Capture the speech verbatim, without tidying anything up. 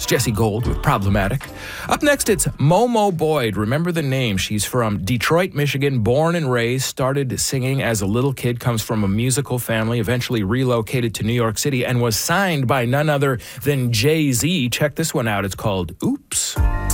Jessie Gold with Problematic. Up next, it's Momo Boyd. Remember the name. She's from Detroit, Michigan, born and raised, started singing as a little kid, comes from a musical family, eventually relocated to New York City, and was signed by none other than Jay-Z. Check this one out. It's called Oops.